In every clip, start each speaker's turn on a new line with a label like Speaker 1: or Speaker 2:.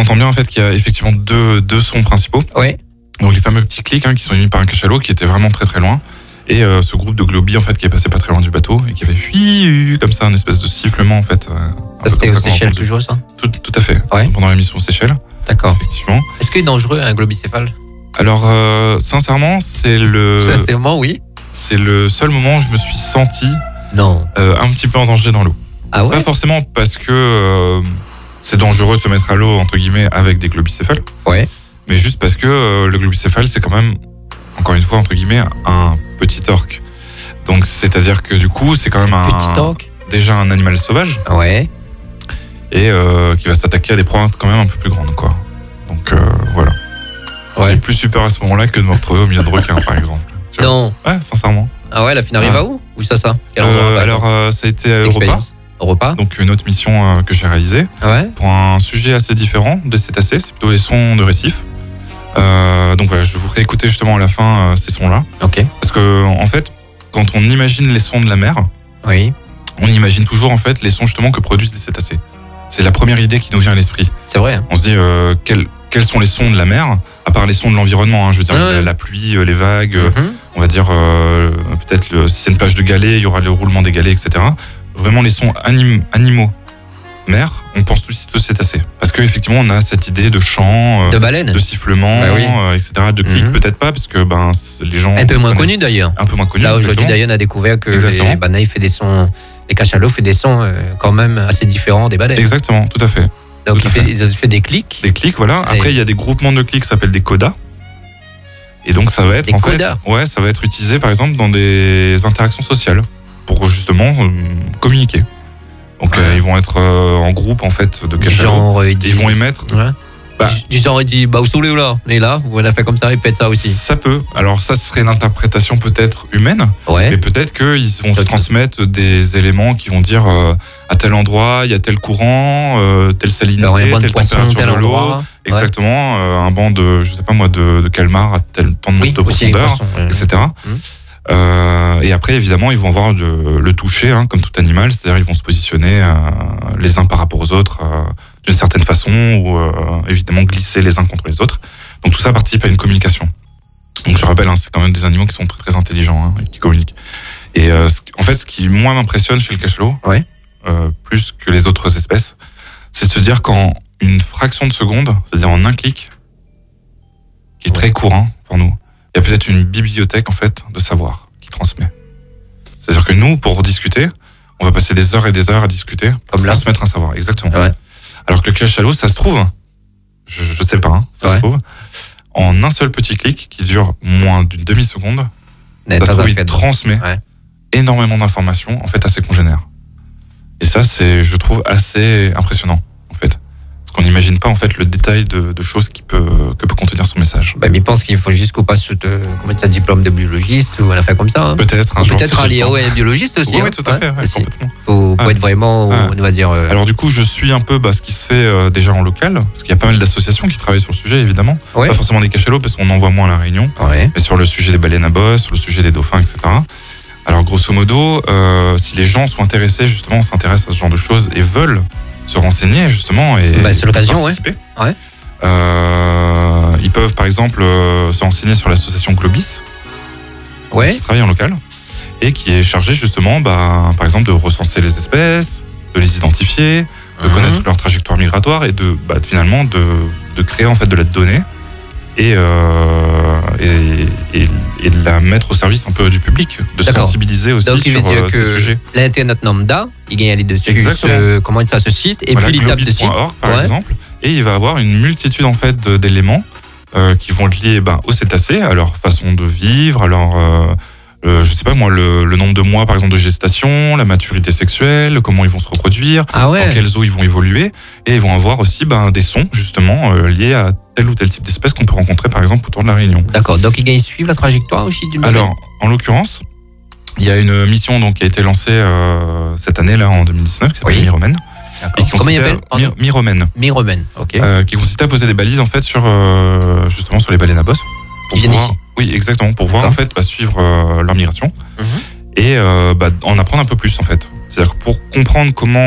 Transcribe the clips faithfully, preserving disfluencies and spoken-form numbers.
Speaker 1: entend bien en fait qu'il y a effectivement deux, deux sons principaux.
Speaker 2: Ouais.
Speaker 1: Donc les fameux petits clics hein, qui sont émis par un cachalot qui était vraiment très très loin. Et euh, ce groupe de globies en fait qui est passé pas très loin du bateau et qui avait fui comme ça, un espèce de sifflement en fait. Euh,
Speaker 2: ça c'était aux Seychelles toujours ça
Speaker 1: tout, tout à fait.
Speaker 2: Ouais.
Speaker 1: Pendant la mission aux Seychelles.
Speaker 2: D'accord.
Speaker 1: Effectivement.
Speaker 2: Est-ce qu'il est dangereux un globicéphale?
Speaker 1: Alors euh, sincèrement, c'est le.
Speaker 2: Sincèrement, oui.
Speaker 1: C'est le seul moment où je me suis senti.
Speaker 2: Non.
Speaker 1: Euh, un petit peu en danger dans l'eau.
Speaker 2: Ah ouais.
Speaker 1: Pas forcément parce que euh, c'est dangereux de se mettre à l'eau entre guillemets avec des globicéphales.
Speaker 2: Ouais.
Speaker 1: Mais juste parce que euh, le globicéphale c'est quand même encore une fois entre guillemets un petit orque. Donc c'est-à-dire que du coup c'est quand même un
Speaker 2: petit orque.
Speaker 1: Déjà un animal sauvage.
Speaker 2: Ouais.
Speaker 1: Et euh, qui va s'attaquer à des proies quand même un peu plus grandes quoi. Donc euh, voilà.
Speaker 2: Ouais.
Speaker 1: J'ai plus super à ce moment-là que de me retrouver au milieu de requins par exemple.
Speaker 2: Non.
Speaker 1: Ouais, sincèrement.
Speaker 2: Ah ouais, la fin arrive
Speaker 1: ouais.
Speaker 2: à où? Où ça ça Quel
Speaker 1: euh, Alors euh, ça a été à Europa.
Speaker 2: Europa.
Speaker 1: Donc une autre mission euh, que j'ai réalisée.
Speaker 2: Ouais.
Speaker 1: Pour un sujet assez différent des cétacés, c'est plutôt les sons de récifs. Euh, donc voilà, je vous ferai écouter justement à la fin euh, ces sons-là.
Speaker 2: Ok.
Speaker 1: Parce que en fait, quand on imagine les sons de la mer,
Speaker 2: oui.
Speaker 1: on imagine toujours en fait les sons justement que produisent les cétacés. C'est la première idée qui nous vient à l'esprit.
Speaker 2: C'est vrai. Hein.
Speaker 1: On se dit euh, quels, quels sont les sons de la mer, à part les sons de l'environnement. Hein, je veux dire ah, la, la pluie, les vagues. Mm-hmm. On va dire euh, peut-être le, si c'est une plage de galets, il y aura le roulement des galets, et cetera. Vraiment les sons anim, animaux, mer, on pense tout de suite aux cétacés. Parce qu'effectivement, on a cette idée de chant, euh,
Speaker 2: de baleine,
Speaker 1: de sifflement,
Speaker 2: bah oui.
Speaker 1: euh, et cetera. De clics, mm-hmm. peut-être pas, parce que ben, les gens.
Speaker 2: Un peu moins connu d'ailleurs.
Speaker 1: Un peu moins connu.
Speaker 2: Là, aujourd'hui, Diane a découvert que exactement. les bananes fait des sons, les cachalots fait des sons euh, quand même assez différents des baleines.
Speaker 1: Exactement, tout à fait.
Speaker 2: Donc, il fait, il fait des clics.
Speaker 1: Des clics, voilà. Après, il y a des groupements de clics qui s'appellent des codas. Et donc, ça va être.
Speaker 2: Des
Speaker 1: en
Speaker 2: codas.
Speaker 1: Fait, ouais, ça va être utilisé, par exemple, dans des interactions sociales pour justement euh, communiquer. Donc, ouais. euh, ils vont être euh, en groupe, en fait, de cachalots.
Speaker 2: Genre,
Speaker 1: ils, ils vont émettre.
Speaker 2: Ouais. Bah, du genre, il dit, bah, vous saoulez où là? Et là, vous on a fait comme ça, répète ça aussi.
Speaker 1: Ça peut. Alors, ça serait une interprétation peut-être humaine.
Speaker 2: Ouais.
Speaker 1: Mais peut-être qu'ils vont
Speaker 2: okay.
Speaker 1: se transmettre des éléments qui vont dire euh, à tel endroit, il y a tel courant, euh, telle salinité,
Speaker 2: alors,
Speaker 1: telle
Speaker 2: poisson,
Speaker 1: température
Speaker 2: tel
Speaker 1: de l'eau.
Speaker 2: Endroit.
Speaker 1: Exactement. Ouais. Euh, un banc de, je sais pas moi, de, de calmar à tel temps de,
Speaker 2: oui,
Speaker 1: de profondeur,
Speaker 2: poissons, ouais.
Speaker 1: et cetera. Mmh. Euh, et après, évidemment, ils vont avoir le, le toucher, hein, comme tout animal, c'est-à-dire ils vont se positionner euh, les uns par rapport aux autres euh, d'une certaine façon, ou euh, évidemment glisser les uns contre les autres. Donc tout ça participe à une communication. Donc je rappelle, hein, c'est quand même des animaux qui sont très très intelligents hein, et qui communiquent. Et euh, ce, en fait, ce qui moi m'impressionne chez le cachalot,
Speaker 2: ouais.
Speaker 1: euh, plus que les autres espèces, c'est de se dire qu'en une fraction de seconde, c'est-à-dire en un clic, qui est ouais. très courant pour nous, il y a peut-être une bibliothèque en fait de savoir qui transmet. C'est-à-dire que nous, pour discuter, on va passer des heures et des heures à discuter pour
Speaker 2: Comme
Speaker 1: transmettre un savoir. Exactement.
Speaker 2: Ouais.
Speaker 1: Alors que le cachalot, ça se trouve, je, je sais pas, hein, ça ouais. se trouve, en un seul petit clic qui dure moins d'une demi-seconde, ça se trouve, il transmet
Speaker 2: ouais.
Speaker 1: énormément d'informations en fait à ses congénères. Et ça, c'est, je trouve, assez impressionnant en fait. Qu'on n'imagine pas en fait le détail de, de choses qui peut, que peut contenir son message.
Speaker 2: Bah, mais il pense qu'il faut juste qu'on passe de, comment tu as, diplôme de biologiste ou à la fin comme ça. Hein.
Speaker 1: Peut-être. Un
Speaker 2: peut-être aller ouais, biologiste aussi.
Speaker 1: Oui,
Speaker 2: hein.
Speaker 1: oui tout à fait, ouais, ouais, complètement.
Speaker 2: Faut
Speaker 1: ah.
Speaker 2: être vraiment, ah. on va dire. Euh...
Speaker 1: Alors du coup, je suis un peu bah, ce qui se fait euh, déjà en local, parce qu'il y a pas mal d'associations qui travaillent sur le sujet, évidemment.
Speaker 2: Ouais.
Speaker 1: Pas forcément des cachalots, parce qu'on en voit moins à la Réunion,
Speaker 2: ouais.
Speaker 1: mais sur le sujet des baleines à bosse, sur le sujet des dauphins, et cetera. Alors grosso modo, euh, si les gens sont intéressés, justement, s'intéressent à ce genre de choses et veulent se renseigner justement et
Speaker 2: bah, c'est l'occasion,
Speaker 1: participer.
Speaker 2: Ouais. Ouais.
Speaker 1: Euh, ils peuvent par exemple euh, se renseigner sur l'association Globis,
Speaker 2: ouais.
Speaker 1: qui travaille en local et qui est chargée justement, bah, par exemple, de recenser les espèces, de les identifier, de mmh. connaître leur trajectoire migratoire et de bah, finalement de, de créer en fait de la donnée et, euh, et, et, et de la mettre au service un peu du public, de
Speaker 2: D'accord.
Speaker 1: sensibiliser aussi
Speaker 2: donc,
Speaker 1: sur euh, ces sujets.
Speaker 2: L'internet lambda, il gagne à aller dessus, ce, comment ça se cite, et
Speaker 1: voilà,
Speaker 2: puis il tape dessus.
Speaker 1: globis point org par
Speaker 2: ouais.
Speaker 1: exemple, et il va avoir une multitude en fait d'éléments euh, qui vont être liés ben, aux cétacés, à leur façon de vivre, à leur, euh, euh, je sais pas moi, le, le nombre de mois par exemple de gestation, la maturité sexuelle, comment ils vont se reproduire,
Speaker 2: ah ouais.
Speaker 1: dans quelles eaux ils vont évoluer, et ils vont avoir aussi ben, des sons justement euh, liés à tel ou tel type d'espèce qu'on peut rencontrer par exemple autour de la Réunion.
Speaker 2: D'accord, donc ils suivent la trajectoire aussi du
Speaker 1: Alors, en l'occurrence, il y a une mission donc, qui a été lancée euh, cette année là en deux mille dix-neuf qui s'appelle
Speaker 2: oui.
Speaker 1: Miromène.
Speaker 2: Et qui Comment il
Speaker 1: appelle Miromène.
Speaker 2: Miromène, ok.
Speaker 1: Euh, qui consistait à poser des balises en fait sur euh, justement sur les baleines à bosse.
Speaker 2: Qui viennent ici.
Speaker 1: Oui, exactement, pour voir en fait bah, suivre euh, leur migration
Speaker 2: mm-hmm.
Speaker 1: et euh, bah, en apprendre un peu plus en fait. C'est-à-dire que pour comprendre comment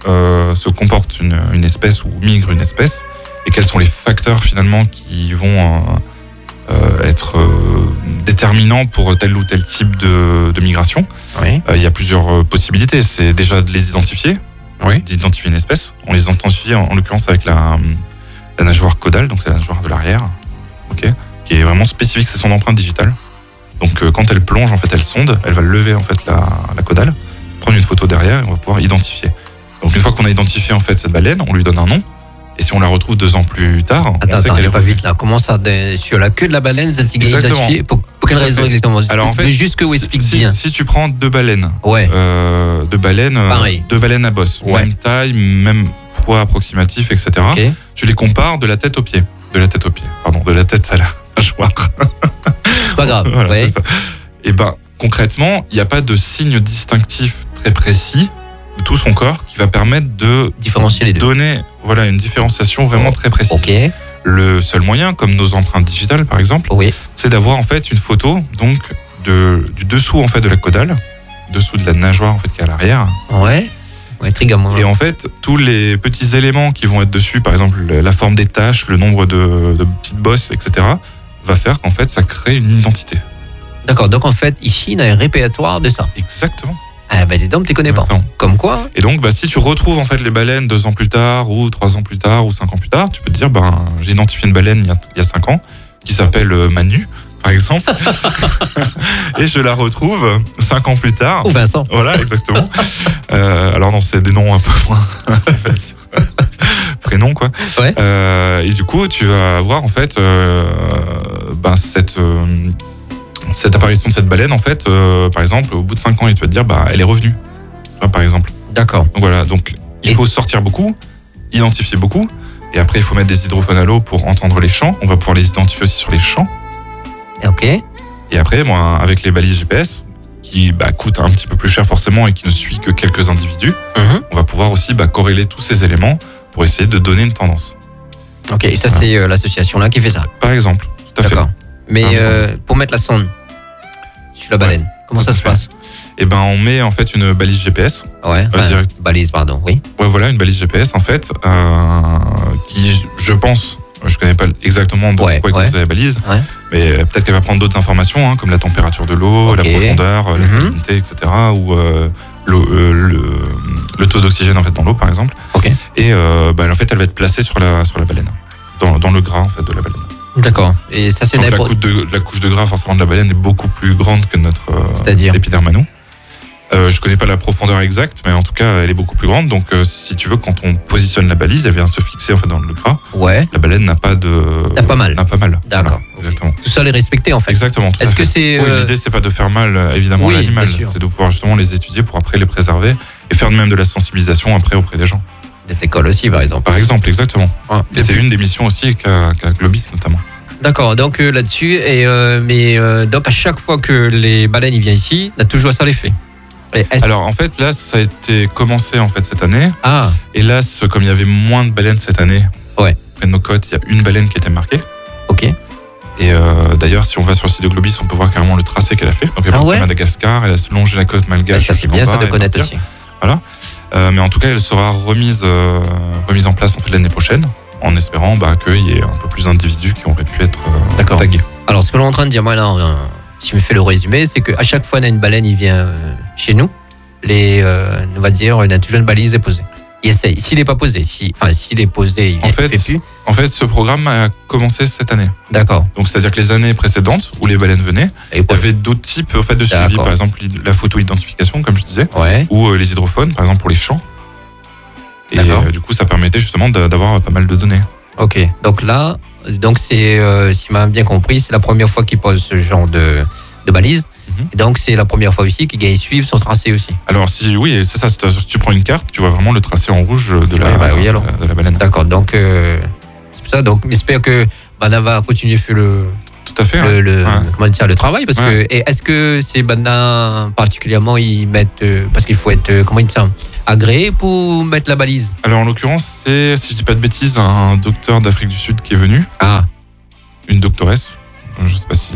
Speaker 1: euh, se comporte une, une espèce ou migre une espèce et quels sont les facteurs finalement qui vont euh, euh, être euh, déterminants pour tel ou tel type de, de migration.
Speaker 2: Oui.
Speaker 1: Euh, il y a plusieurs possibilités. C'est déjà de les identifier,
Speaker 2: oui.
Speaker 1: d'identifier une espèce. On les identifie en, en l'occurrence avec la, la nageoire caudale, donc c'est la nageoire de l'arrière, okay, qui est vraiment spécifique, c'est son empreinte digitale. Donc euh, quand elle plonge, en fait, elle sonde, elle va lever en fait la, la caudale, prendre une photo derrière et on va pouvoir identifier. Donc une fois qu'on a identifié en fait cette baleine, on lui donne un nom. Et si on la retrouve deux ans plus tard,
Speaker 2: attends,
Speaker 1: on sait
Speaker 2: attends,
Speaker 1: qu'elle est
Speaker 2: pas vite là. Comment ça, de, sur la queue de la baleine, vous êtes identifié? Pour, pour quelle raison exactement?
Speaker 1: Alors en fait,
Speaker 2: juste que vous explique
Speaker 1: si,
Speaker 2: bien.
Speaker 1: Si tu prends deux baleines,
Speaker 2: ouais.
Speaker 1: euh, deux baleines,
Speaker 2: Pareil.
Speaker 1: deux baleines à bosse,
Speaker 2: ouais.
Speaker 1: même taille, même poids approximatif, et cetera. Okay. Tu les compares de la tête aux pieds, de la tête aux pieds, pardon, de la tête à la nageoire.
Speaker 2: C'est pas grave.
Speaker 1: Voilà,
Speaker 2: ouais.
Speaker 1: Et ben concrètement, il n'y a pas de signe distinctif très précis de tout son corps qui va permettre de
Speaker 2: différencier les deux.
Speaker 1: Donner voilà, une différenciation vraiment oh, très précise.
Speaker 2: Okay.
Speaker 1: Le seul moyen, comme nos empreintes digitales par exemple,
Speaker 2: oui.
Speaker 1: c'est d'avoir en fait une photo donc de, du dessous en fait de la caudale, dessous de la nageoire en fait qui est à l'arrière.
Speaker 2: Ouais. Ouais, très gamin.
Speaker 1: Et en fait, tous les petits éléments qui vont être dessus, par exemple la forme des taches, le nombre de, de petites bosses, et cetera, va faire qu'en fait ça crée une identité.
Speaker 2: D'accord. Donc en fait, ici, il y a un répertoire de ça.
Speaker 1: Exactement.
Speaker 2: Ah bah dis donc, tu connais pas. Comme quoi.
Speaker 1: Et donc, bah, si tu retrouves en fait les baleines deux ans plus tard, ou trois ans plus tard, ou cinq ans plus tard, tu peux te dire, ben, j'ai identifié une baleine il y a, il y a cinq ans qui s'appelle Manu, par exemple, et je la retrouve cinq ans plus tard.
Speaker 2: Ou Vincent.
Speaker 1: Voilà, exactement. euh, alors non, c'est des noms un peu moins prénoms quoi.
Speaker 2: Ouais.
Speaker 1: Euh, et du coup, tu vas avoir en fait, euh, ben cette euh, cette apparition de cette baleine, en fait, euh, par exemple, au bout de cinq ans, et tu vas te dire, bah, elle est revenue, par exemple.
Speaker 2: D'accord.
Speaker 1: Donc voilà, donc il et faut sortir beaucoup, identifier beaucoup, et après il faut mettre des hydrophones à l'eau pour entendre les chants. On va pouvoir les identifier aussi sur les chants.
Speaker 2: Ok.
Speaker 1: Et après, moi, avec les balises G P S, qui bah, coûtent un petit peu plus cher forcément et qui ne suivent que quelques individus,
Speaker 2: mm-hmm.
Speaker 1: on va pouvoir aussi bah, corréler tous ces éléments pour essayer de donner une tendance.
Speaker 2: Ok, et ça voilà. c'est euh, l'association là qui fait ça.
Speaker 1: Par exemple, tout à
Speaker 2: D'accord.
Speaker 1: fait.
Speaker 2: Mais euh, pour mettre la sonde sur la baleine, ouais, comment ça se fait. passe?
Speaker 1: Eh ben, on met en fait une balise G P S.
Speaker 2: Ouais. Enfin, direct... Balise, pardon. Oui.
Speaker 1: Ouais, voilà, une balise G P S en fait, euh, qui, je pense, je connais pas exactement de
Speaker 2: ouais,
Speaker 1: quoi
Speaker 2: ouais.
Speaker 1: vous avez la balise,
Speaker 2: ouais.
Speaker 1: mais peut-être qu'elle va prendre d'autres informations, hein, comme la température de l'eau, okay. la profondeur, mm-hmm. la salinité, et cetera, ou euh, le, euh, le, le taux d'oxygène en fait dans l'eau, par exemple.
Speaker 2: Okay.
Speaker 1: Et euh, bah, en fait, elle va être placée sur la sur la baleine, dans, dans le gras en fait de la baleine.
Speaker 2: D'accord. Et ça, c'est
Speaker 1: la couche de la couche de gras forcément de la baleine est beaucoup plus grande que notre euh,
Speaker 2: c'est-à-dire
Speaker 1: épiderme à nous. Euh, je connais pas la profondeur exacte, mais en tout cas, elle est beaucoup plus grande. Donc, euh, si tu veux, quand on positionne la balise, elle vient se fixer en fait dans le gras.
Speaker 2: Ouais.
Speaker 1: La baleine n'a pas de.
Speaker 2: N'a pas mal.
Speaker 1: N'a pas mal.
Speaker 2: D'accord.
Speaker 1: Voilà, exactement.
Speaker 2: Tout ça, les respecter en fait.
Speaker 1: Exactement.
Speaker 2: Est-ce que c'est
Speaker 1: oui,
Speaker 2: euh...
Speaker 1: l'idée, c'est pas de faire mal évidemment
Speaker 2: oui,
Speaker 1: à l'animal, c'est de pouvoir justement les étudier pour après les préserver et faire même de la sensibilisation après auprès des gens.
Speaker 2: Des écoles aussi, par exemple.
Speaker 1: Par exemple, exactement.
Speaker 2: Ah,
Speaker 1: et c'est plus... une des missions aussi qu'a qu'a Globis notamment.
Speaker 2: D'accord, donc euh, là-dessus, et euh, mais euh, donc à chaque fois que les baleines ils viennent ici, on a toujours ça les fait.
Speaker 1: Alors en fait là ça a été commencé en fait cette année.
Speaker 2: Ah.
Speaker 1: Et là comme il y avait moins de baleines cette année,
Speaker 2: ouais.
Speaker 1: près de nos côtes, il y a une baleine qui a été marquée.
Speaker 2: Ok.
Speaker 1: Et euh, d'ailleurs si on va sur le site de Globis, on peut voir carrément le tracé qu'elle a fait. Donc elle est
Speaker 2: ah
Speaker 1: partie
Speaker 2: ouais
Speaker 1: de Madagascar, elle a longé la côte malgache.
Speaker 2: Ça c'est bien ça de connaître aussi.
Speaker 1: Voilà. Euh, mais en tout cas elle sera remise euh, remise en place en fait, l'année prochaine, en espérant bah, qu'il y ait un peu plus d'individus qui auraient pu être euh, tagués.
Speaker 2: Alors ce que l'on est en train de dire, moi là, euh, si je me fais le résumé, c'est qu'à chaque fois qu'on a une baleine, il vient euh, chez nous, les, euh, on va dire, on a toujours une balise est posée. Il essaye. S'il n'est pas posé, si, enfin s'il est posé, il
Speaker 1: en fait,
Speaker 2: fait plus.
Speaker 1: En fait, ce programme a commencé cette année.
Speaker 2: D'accord.
Speaker 1: Donc c'est-à-dire que les années précédentes, où les baleines venaient, il y avait d'autres types en fait, de suivi, par exemple la photo-identification, comme je disais,
Speaker 2: ouais.
Speaker 1: ou euh, les hydrophones, par exemple pour les champs. Et euh, du coup, ça permettait justement d'avoir pas mal de données.
Speaker 2: Ok, donc là, donc c'est, euh, si m'a bien compris, c'est la première fois qu'ils posent ce genre de, de balise. Mm-hmm. Et donc c'est la première fois aussi qu'ils suivent son tracé aussi. Alors si oui, c'est ça. Si tu prends une carte, tu vois vraiment le tracé en rouge de la, ouais, bah, oui, alors. de la baleine. D'accord, donc euh, c'est pour ça. Donc j'espère que Bana va continuer à faire le.
Speaker 1: Tout à fait.
Speaker 2: Le,
Speaker 1: ouais.
Speaker 2: le,
Speaker 1: ouais.
Speaker 2: Comment dire, le travail parce
Speaker 1: ouais.
Speaker 2: que et est-ce que ces Bana particulièrement ils mettent euh, parce qu'il faut être euh, comment dire ça agréé pour mettre la balise.
Speaker 1: Alors en l'occurrence c'est, si je dis pas de bêtises, un docteur d'Afrique du Sud qui est venu.
Speaker 2: Ah.
Speaker 1: Une doctoresse. Je sais pas si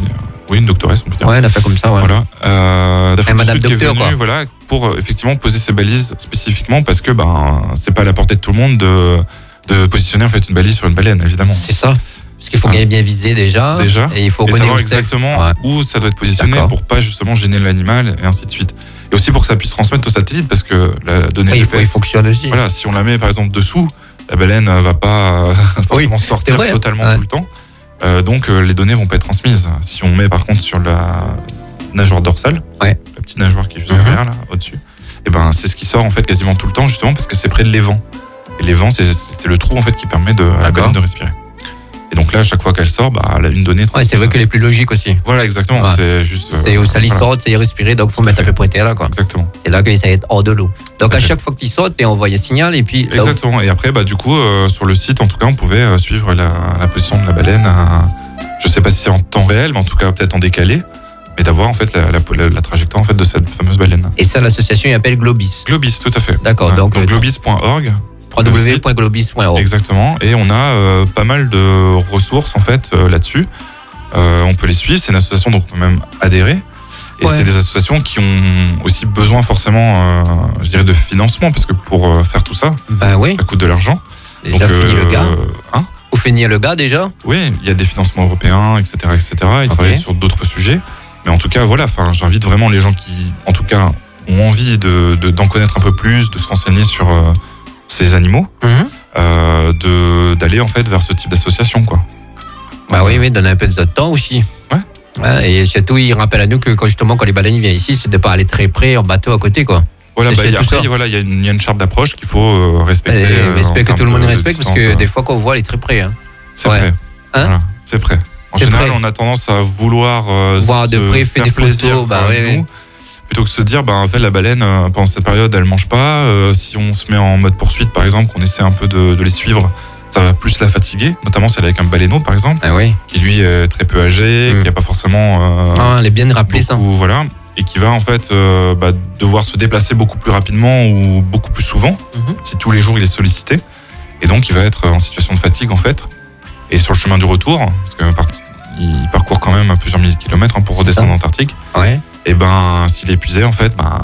Speaker 1: Oui, une doctoresse, on peut dire.
Speaker 2: Ouais, elle a fait comme ça, ouais.
Speaker 1: Voilà. Euh, d'Afrique
Speaker 2: Madame
Speaker 1: du Sud
Speaker 2: Docteur,
Speaker 1: qui est venue, voilà, pour euh, effectivement poser ses balises spécifiquement parce que ben c'est pas à la portée de tout le monde de de positionner en fait une balise sur une baleine, évidemment.
Speaker 2: C'est ça. Parce qu'il faut ouais. bien viser déjà.
Speaker 1: Déjà.
Speaker 2: Et il faut
Speaker 1: et savoir exactement ouais. où ça doit être positionné D'accord. pour pas justement gêner l'animal et ainsi de suite. Et aussi pour que ça puisse transmettre au satellite parce que la donnée
Speaker 2: oui,
Speaker 1: G
Speaker 2: P S, il fonctionne aussi.
Speaker 1: Voilà, si on la met par exemple dessous, la baleine va pas forcément oui, sortir vrai, totalement ouais. tout le temps. Euh, donc euh, les données vont pas être transmises. Si on met par contre sur la nageoire dorsale,
Speaker 2: ouais.
Speaker 1: la petite nageoire qui est juste mm-hmm. derrière là, au-dessus, et ben c'est ce qui sort en fait quasiment tout le temps justement parce que c'est près de l'évent. Et l'évent c'est, c'est le trou en fait qui permet de, à la baleine de respirer. Et donc là, à chaque fois qu'elle sort, bah, elle a une donnée.
Speaker 2: Ouais, c'est vrai qu'elle est plus logique aussi.
Speaker 1: Voilà, exactement. Ouais. C'est juste.
Speaker 2: C'est où ça lui voilà. saute, c'est respirer, donc il faut mettre à peu près là, quoi.
Speaker 1: Exactement.
Speaker 2: C'est là qu'il s'est hors de l'eau. Donc à chaque fois qu'il saute, et on envoie un signal, et puis.
Speaker 1: Exactement. Où... Et après, bah, du coup, euh, sur le site, en tout cas, on pouvait euh, suivre la, la position de la baleine. À, je sais pas si c'est en temps réel, mais en tout cas, peut-être en décalé. Mais d'avoir en fait la, la, la, la trajectoire en fait de cette fameuse baleine.
Speaker 2: Et ça, l'association, il appelle Globis.
Speaker 1: Globis, tout à fait.
Speaker 2: D'accord.
Speaker 1: Ouais.
Speaker 2: Donc,
Speaker 1: donc globis point org.
Speaker 2: w w w point globis point org.
Speaker 1: Exactement. Et on a euh, pas mal de ressources en fait euh, là-dessus. Euh, on peut les suivre. C'est une association donc on peut même adhérer. Et ouais. c'est des associations qui ont aussi besoin forcément, euh, je dirais, de financement parce que pour euh, faire tout ça,
Speaker 2: bah oui.
Speaker 1: ça coûte de l'argent.
Speaker 2: Déjà
Speaker 1: donc,
Speaker 2: fini
Speaker 1: euh,
Speaker 2: le gars.
Speaker 1: Hein
Speaker 2: Vous finir le gars déjà.
Speaker 1: Oui, il y a des financements européens, et cetera, et cetera. Ils okay. travaillent sur d'autres sujets. Mais en tout cas, voilà. Enfin, j'invite vraiment les gens qui, en tout cas, ont envie de, de d'en connaître un peu plus, de se renseigner sur euh, ces animaux,
Speaker 2: mmh.
Speaker 1: euh, de d'aller en fait vers ce type d'association, quoi.
Speaker 2: Bah oui, oui, donner un peu de temps aussi.
Speaker 1: Ouais.
Speaker 2: ouais. Et surtout, il rappelle à nous que quand, justement, quand les baleines viennent ici, c'est de pas aller très près en bateau à côté, quoi.
Speaker 1: Voilà, bah, y a, après, voilà, il y, y a une charte d'approche qu'il faut euh, respecter. Et,
Speaker 2: euh, j'espère que tout le monde
Speaker 1: de,
Speaker 2: respecte, parce que euh... des fois, quand on voit, elle est très près. Hein.
Speaker 1: C'est
Speaker 2: ouais.
Speaker 1: prêt.
Speaker 2: Hein
Speaker 1: voilà, c'est prêt. En
Speaker 2: c'est
Speaker 1: général,
Speaker 2: prêt.
Speaker 1: on a tendance à vouloir euh,
Speaker 2: voir de près, faire des photos, bah,
Speaker 1: oui,
Speaker 2: oui.
Speaker 1: nous, plutôt que de se dire, bah, en fait, la baleine, euh, pendant cette période, elle mange pas. Euh, si on se met en mode poursuite, par exemple, qu'on essaie un peu de, de les suivre, ça va plus la fatiguer, notamment si elle est avec un baleineau, par exemple,
Speaker 2: ah, oui.
Speaker 1: qui lui est très peu âgé, mmh. qui n'a pas forcément. Euh,
Speaker 2: ah, elle est bien rappelée, ça.
Speaker 1: Voilà. Et qui va en fait euh, bah, devoir se déplacer beaucoup plus rapidement ou beaucoup plus souvent, mmh. si tous les jours il est sollicité. Et donc il va être en situation de fatigue en fait. Et sur le chemin du retour, parce que par, il parcourt quand même à plusieurs milliers de kilomètres hein, pour redescendre en Antarctique.
Speaker 2: Ouais.
Speaker 1: Et ben s'il est épuisé en fait, ben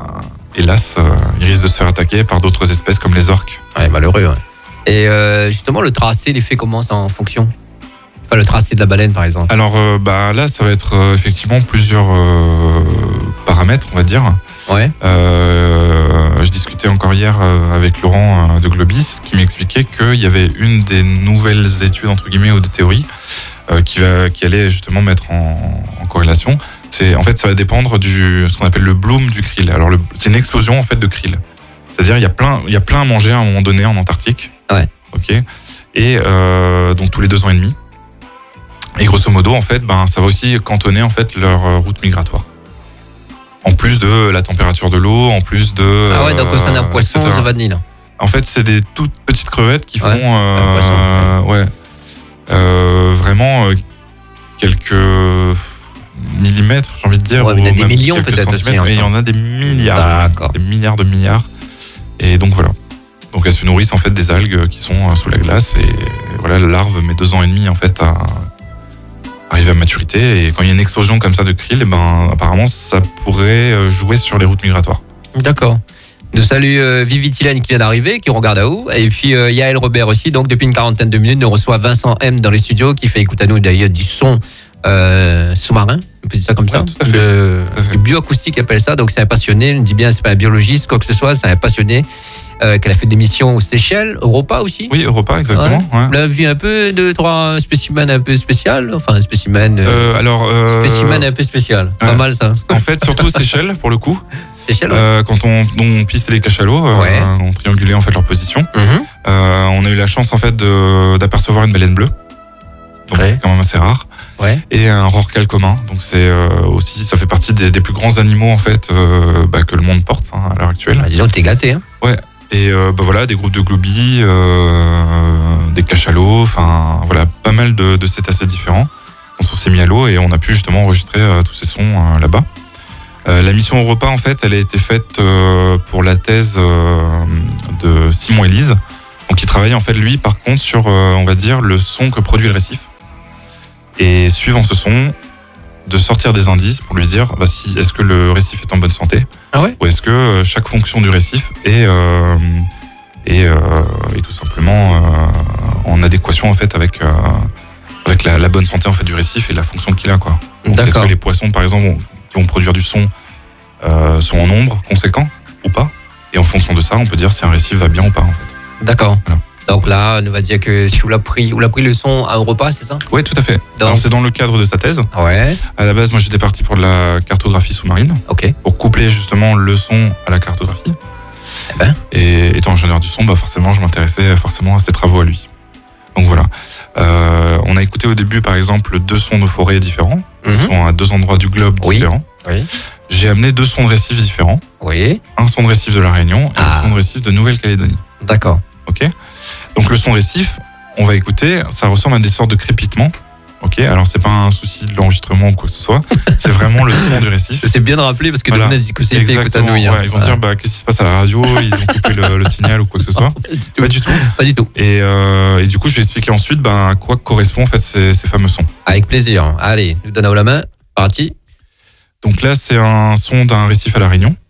Speaker 1: hélas, euh, il risque de se faire attaquer par d'autres espèces comme les orques.
Speaker 2: Ouais, malheureux. Ouais. Et euh, justement le tracé, il est fait comment ça en fonction? Enfin, le tracé de la baleine, par exemple.
Speaker 1: Alors, euh, bah, là, ça va être euh, effectivement plusieurs euh, paramètres, on va dire.
Speaker 2: Ouais.
Speaker 1: Euh, je discutais encore hier euh, avec Laurent euh, de Globis, qui m'expliquait qu'il y avait une des nouvelles études, entre guillemets, ou des théories, euh, qui, va, qui allait justement mettre en, en corrélation. C'est, en fait, ça va dépendre du ce qu'on appelle le bloom du krill. Alors, le, c'est une explosion, en fait, de krill. C'est-à-dire, il y a plein, il y a plein à manger à un moment donné en Antarctique.
Speaker 2: Ouais.
Speaker 1: OK. Et euh, donc, tous les deux ans et demi. Et grosso modo, en fait, ben, ça va aussi cantonner en fait leur route migratoire. En plus de la température de l'eau, en plus de.
Speaker 2: Ah ouais, donc au sein d'un poisson, ça va de Nil.
Speaker 1: En fait, c'est des toutes petites crevettes qui
Speaker 2: ouais,
Speaker 1: font, euh, euh, ouais, euh, vraiment euh, quelques millimètres, j'ai envie de dire.
Speaker 2: Ouais, mais il y en a des millions peut-être aussi.
Speaker 1: Mais il y en a des milliards, des milliards de milliards. Et donc voilà. Donc elles se nourrissent en fait des algues qui sont sous la glace et voilà, la larve met deux ans et demi en fait à arriver à maturité, et quand il y a une explosion comme ça de krill, eh ben, apparemment ça pourrait jouer sur les routes migratoires.
Speaker 2: D'accord. Nous salue euh, Vivi Tilène qui vient d'arriver, qui regarde à haut, et puis euh, Yael Robert aussi, donc depuis une quarantaine de minutes, nous reçoit Vincent M dans les studios, qui fait écouter à nous d'ailleurs du son euh, sous-marin, on peut dire ça comme ça,
Speaker 1: ouais,
Speaker 2: le, du bioacoustique appelle ça, donc c'est un passionné, on dit bien c'est pas un biologiste, quoi que ce soit, c'est un passionné. Euh, qu'elle a fait des missions aux Seychelles, Europa aussi.
Speaker 1: Oui, Europa, exactement. Ouais.
Speaker 2: Ouais. Elle a vu un peu deux, trois spécimens un peu spécial, enfin un spécimen. Euh,
Speaker 1: euh, alors. Euh,
Speaker 2: spécimen un peu spécial. Ouais. Pas mal ça.
Speaker 1: En fait, surtout Seychelles pour le coup.
Speaker 2: Seychelles. Ouais.
Speaker 1: Euh, quand on, on piste les cachalots,
Speaker 2: ouais.
Speaker 1: euh, on triangulait en fait leur position.
Speaker 2: Mm-hmm.
Speaker 1: Euh, on a eu la chance en fait de, d'apercevoir une baleine bleue. Donc ouais. c'est quand même assez rare.
Speaker 2: Ouais.
Speaker 1: Et un rorqual commun. Donc c'est euh, aussi, ça fait partie des, des plus grands animaux en fait euh, bah, que le monde porte hein, à l'heure actuelle.
Speaker 2: Bah, disons que t'es gâté. Hein.
Speaker 1: Ouais. Et euh, bah voilà, des groupes de globies, euh, des cachalots, enfin voilà, pas mal de, de cétacés différents. On s'est mis à l'eau et on a pu justement enregistrer euh, tous ces sons euh, là-bas. Euh, la mission Europa, en fait, elle a été faite euh, pour la thèse euh, de Simon Élise. Donc il travaille en fait lui, par contre, sur, euh, on va dire, le son que produit le récif. Et suivant ce son, de sortir des indices pour lui dire bah, si, est-ce que le récif est en bonne santé,
Speaker 2: ah ouais
Speaker 1: ou est-ce que euh, chaque fonction du récif est, euh, est, euh, est tout simplement euh, en adéquation en fait avec, euh, avec la, la bonne santé en fait du récif et la fonction qu'il a, quoi. Donc, est-ce que les poissons par exemple vont, qui vont produire du son euh, sont en nombre conséquent ou pas, et en fonction de ça on peut dire si un récif va bien ou pas en fait.
Speaker 2: D'accord. Voilà. Donc là, on va dire que si vous l'avez pris, vous l'avez pris le son à un repas, c'est ça?
Speaker 1: Oui, tout à fait. Donc... Alors c'est dans le cadre de sa thèse.
Speaker 2: Ouais.
Speaker 1: À la base, moi j'étais parti pour de la cartographie sous-marine.
Speaker 2: Ok.
Speaker 1: Pour coupler justement le son à la cartographie.
Speaker 2: Eh ben.
Speaker 1: Et étant ingénieur du son, bah forcément, je m'intéressais forcément à ses travaux à lui. Donc voilà. Euh, on a écouté au début, par exemple, deux sons de forêt différents, mm-hmm. qui sont à deux endroits du globe
Speaker 2: oui.
Speaker 1: différents.
Speaker 2: Oui.
Speaker 1: J'ai amené deux sons de récifs différents.
Speaker 2: Oui.
Speaker 1: Un son de récif de La Réunion et ah. un son de récif de Nouvelle-Calédonie.
Speaker 2: D'accord.
Speaker 1: Ok. Donc le son récif, on va écouter, ça ressemble à des sortes de crépitements. Ok, alors c'est pas un souci de l'enregistrement ou quoi que ce soit, c'est vraiment le son du récif.
Speaker 2: C'est bien de rappeler parce que
Speaker 1: voilà.
Speaker 2: les gens qui écoutent à nous,
Speaker 1: ouais, ils vont voilà. dire bah, qu'est-ce qui se passe à la radio, ils ont coupé le, le signal ou quoi que ce soit.
Speaker 2: Pas du tout.
Speaker 1: Pas du tout. Pas du tout. Et, euh, et du coup, je vais expliquer ensuite bah, à quoi correspondent en fait ces, ces fameux sons.
Speaker 2: Avec plaisir. Allez, nous donnons la main. Parti.
Speaker 1: Donc là, c'est un son d'un récif à La Réunion.